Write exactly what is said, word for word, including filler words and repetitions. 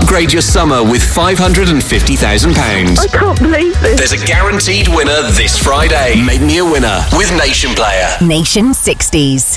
Upgrade your summer with five hundred fifty thousand pounds. I can't believe this. There's a guaranteed winner this Friday. Make me a winner with Nation Player. Nation sixties.